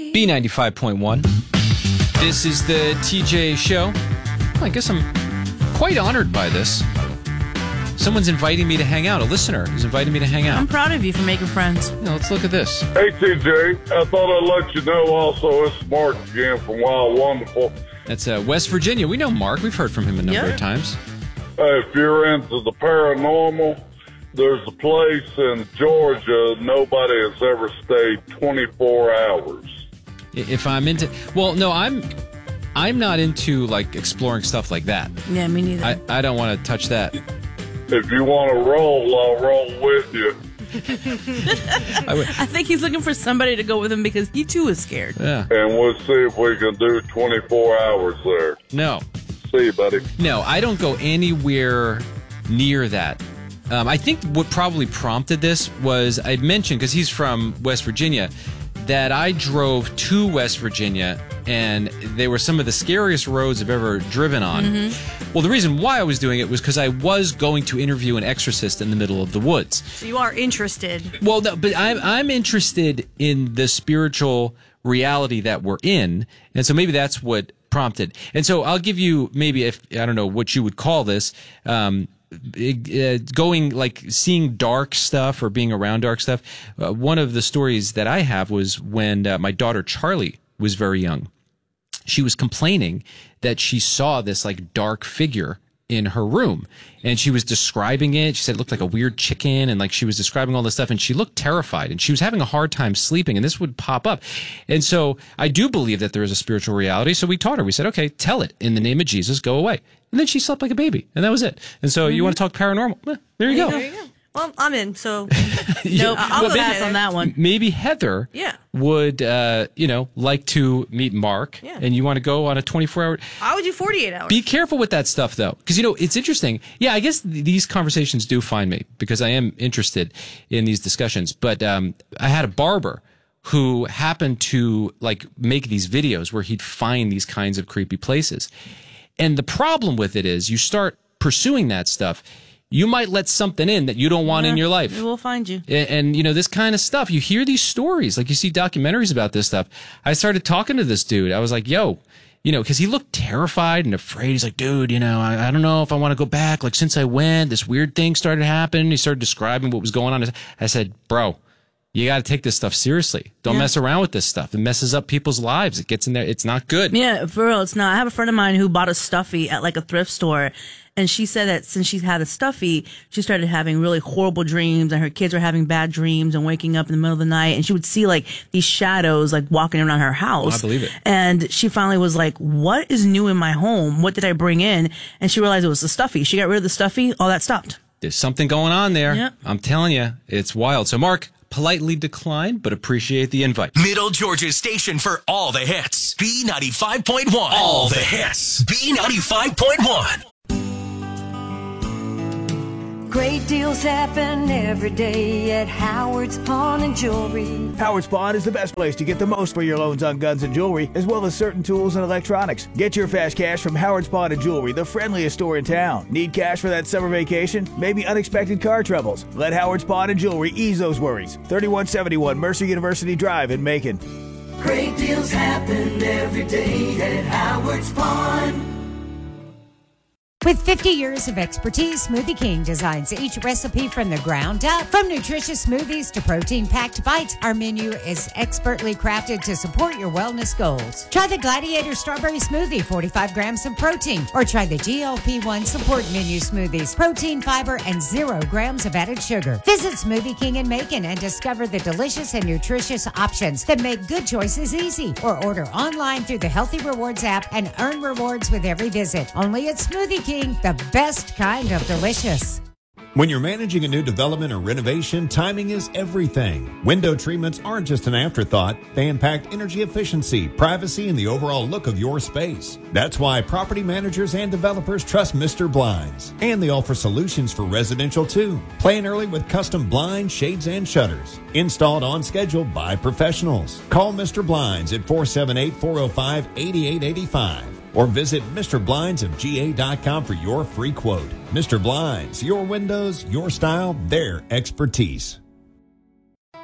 B95.1. This is the TJ Show. Well, I guess I'm quite honored by this. Someone's inviting me to hang out. A listener is inviting me to hang out. I'm proud of you for making friends. Yeah, let's look at this. Hey, TJ. I thought I'd let you know also it's Mark again from Wild Wonderful. That's West Virginia. We know Mark. We've heard from him a number of times. If you're into the paranormal, there's a place in Georgia nobody has ever stayed 24 hours. If I'm into... Well, no, I'm not into, like, exploring stuff like that. Yeah, me neither. I don't want to touch that. If you want to roll, I'll roll with you. I think he's looking for somebody to go with him because he, too, is scared. Yeah. And we'll see if we can do 24 hours there. No. See you, buddy. No, I don't go anywhere near that. I think what probably prompted this was I mentioned, because he's from West Virginia, that I drove to West Virginia, and they were some of the scariest roads I've ever driven on. Mm-hmm. Well, the reason why I was doing it was because I was going to interview an exorcist in the middle of the woods. So you are interested. Well, no, but I'm interested in the spiritual reality that we're in, and so maybe that's what prompted. And so I'll give you maybe, if I don't know what you would call this, going, like, seeing dark stuff or being around dark stuff. One of the stories that I have was when my daughter Charlie was very young. She was complaining that she saw this, like, dark figure in her room, and she was describing it. She said it looked like a weird chicken, and, like, she was describing all this stuff, and she looked terrified, and she was having a hard time sleeping, and this would pop up. And so I do believe that there is a spiritual reality. So we taught her. We said, okay, tell it in the name of Jesus, go away. And then she slept like a baby, and that was it. And so you want to talk paranormal? Well, there you go. There you go. Well, I'm in, so Yeah, I'll pass on that one. Maybe Heather would, like to meet Mark, and you want to go on a 24-hour... I would do 48 hours. Be careful with that stuff, though, because, it's interesting. Yeah, I guess these conversations do find me, because I am interested in these discussions. But I had a barber who happened to, like, make these videos where he'd find these kinds of creepy places. And the problem with it is you start pursuing that stuff, you might let something in that you don't want in your life. It will find you. And, this kind of stuff, you hear these stories, like you see documentaries about this stuff. I started talking to this dude. I was like, yo, because he looked terrified and afraid. He's like, dude, I don't know if I want to go back. Like, since I went, this weird thing started happening. He started describing what was going on. I said, bro, you got to take this stuff seriously. Don't mess around with this stuff. It messes up people's lives. It gets in there. It's not good. Yeah, for real, it's not. I have a friend of mine who bought a stuffy at, like, a thrift store. And she said that since she's had a stuffy, she started having really horrible dreams, and her kids were having bad dreams and waking up in the middle of the night. And she would see, like, these shadows, like, walking around her house. I believe it. And she finally was like, what is new in my home? What did I bring in? And she realized it was the stuffy. She got rid of the stuffy. All that stopped. There's something going on there. Yep. I'm telling you, it's wild. So, Mark, politely declined, but appreciate the invite. Middle Georgia's station for all the hits. B95.1. All the hits. B95.1. Great deals happen every day at Howard's Pawn and Jewelry. Howard's Pawn is the best place to get the most for your loans on guns and jewelry, as well as certain tools and electronics. Get your fast cash from Howard's Pawn and Jewelry, the friendliest store in town. Need cash for that summer vacation? Maybe unexpected car troubles? Let Howard's Pawn and Jewelry ease those worries. 3171 Mercer University Drive in Macon. Great deals happen every day at Howard's Pawn. With 50 years of expertise, Smoothie King designs each recipe from the ground up. From nutritious smoothies to protein-packed bites, our menu is expertly crafted to support your wellness goals. Try the Gladiator Strawberry Smoothie, 45 grams of protein, or try the GLP-1 Support Menu Smoothies, protein, fiber, and 0 grams of added sugar. Visit Smoothie King in Macon and discover the delicious and nutritious options that make good choices easy. Or order online through the Healthy Rewards app and earn rewards with every visit. Only at Smoothie King, the best kind of delicious. When you're managing a new development or renovation, timing is everything. Window treatments aren't just an afterthought. They impact energy efficiency, privacy, and the overall look of your space. That's why property managers and developers trust Mr. Blinds. And they offer solutions for residential too. Plan early with custom blinds, shades, and shutters. Installed on schedule by professionals. Call Mr. Blinds at 478-405-8885. Or visit MrBlindsofGA.com for your free quote. Mr. Blinds, your windows, your style, their expertise.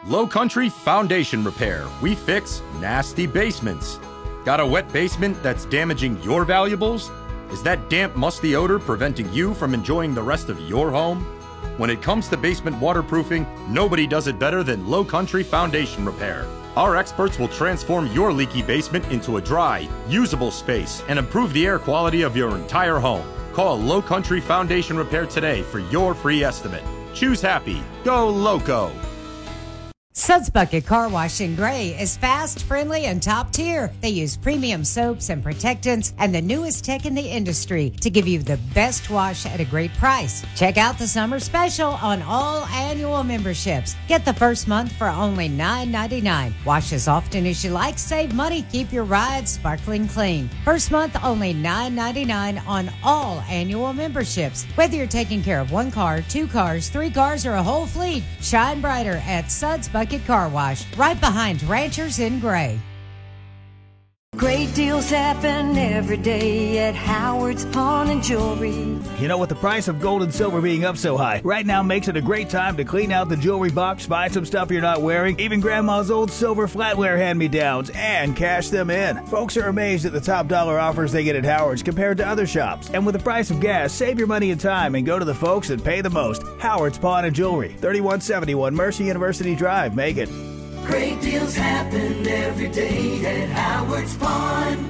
Low Country Foundation Repair. We fix nasty basements. Got a wet basement that's damaging your valuables? Is that damp, musty odor preventing you from enjoying the rest of your home? When it comes to basement waterproofing, nobody does it better than Low Country Foundation Repair. Our experts will transform your leaky basement into a dry, usable space and improve the air quality of your entire home. Call Low Country Foundation Repair today for your free estimate. Choose happy. Go Loco. Suds Bucket Car Wash in Gray is fast, friendly, and top tier. They use premium soaps and protectants and the newest tech in the industry to give you the best wash at a great price. Check out the summer special on all annual memberships. Get the first month for only $9.99. Wash as often as you like, save money, keep your ride sparkling clean. First month only $9.99 on all annual memberships. Whether you're taking care of one car, two cars, three cars, or a whole fleet, shine brighter at Suds Bucket Car Wash, right behind Ranchers in Gray. Great deals happen every day at Howard's Pawn and Jewelry. You know, with the price of gold and silver being up so high, right now makes it a great time to clean out the jewelry box, buy some stuff you're not wearing, even Grandma's old silver flatware hand-me-downs, and cash them in. Folks are amazed at the top dollar offers they get at Howard's compared to other shops. And with the price of gas, save your money and time and go to the folks that pay the most. Howard's Pawn and Jewelry, 3171 Mercy University Drive, Macon. Great deals happen every day at Howard's Pawn.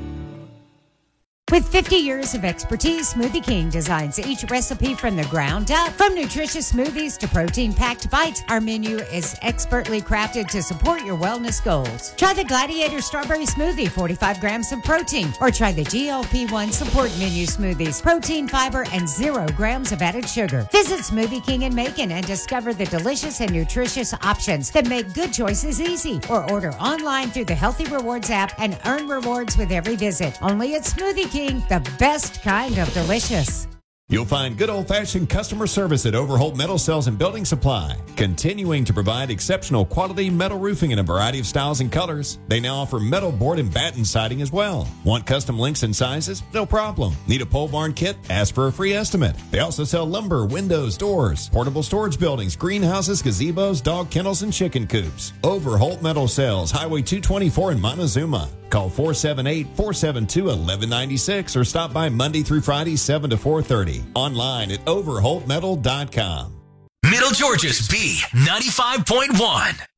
With 50 years of expertise, Smoothie King designs each recipe from the ground up. From nutritious smoothies to protein-packed bites, our menu is expertly crafted to support your wellness goals. Try the Gladiator Strawberry Smoothie, 45 grams of protein, or try the GLP-1 Support Menu Smoothies, protein, fiber, and 0 grams of added sugar. Visit Smoothie King in Macon and discover the delicious and nutritious options that make good choices easy. Or order online through the Healthy Rewards app and earn rewards with every visit. Only at Smoothie King, the best kind of delicious. You'll find good old-fashioned customer service at Overholt Metal Sales and Building Supply, continuing to provide exceptional quality metal roofing in a variety of styles and colors. They now offer metal board and batten siding as well. Want custom links and sizes? No problem. Need a pole barn kit? Ask for a free estimate. They also sell lumber, windows, doors, portable storage buildings, greenhouses, gazebos, dog kennels, and chicken coops. Overholt Metal Sales, Highway 224 in Montezuma. Call 478-472-1196 or stop by Monday through Friday, 7 to 4:30. Online at overholtmetal.com. Middle Georgia's B95.1.